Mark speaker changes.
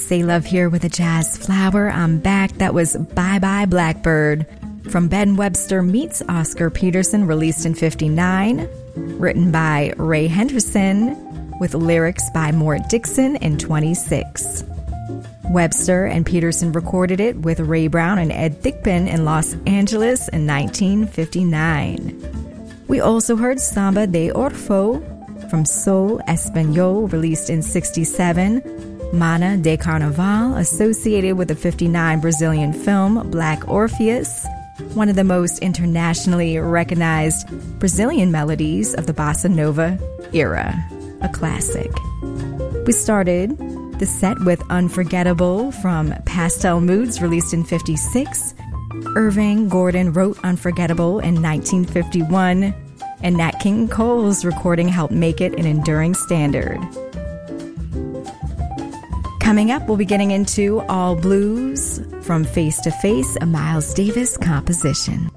Speaker 1: Say Love Here with a Jazz Flower. I'm back. That was Bye Bye Blackbird from Ben Webster Meets Oscar Peterson, released in 1959, written by Ray Henderson, with lyrics by Mort Dixon in 1926. Webster and Peterson recorded it with Ray Brown and Ed Thigpen in Los Angeles in 1959. We also heard Samba de Orfo from Soul Español, released in 1967, Mana de Carnaval, associated with the 1959 Brazilian film Black Orpheus, one of the most internationally recognized Brazilian melodies of the bossa nova era, a classic. We started the set with Unforgettable from Pastel Moods, released in 1956. Irving Gordon wrote Unforgettable in 1951, and Nat King Cole's recording helped make it an enduring standard. Coming up, we'll be getting into All Blues from Face to Face, a Miles Davis composition.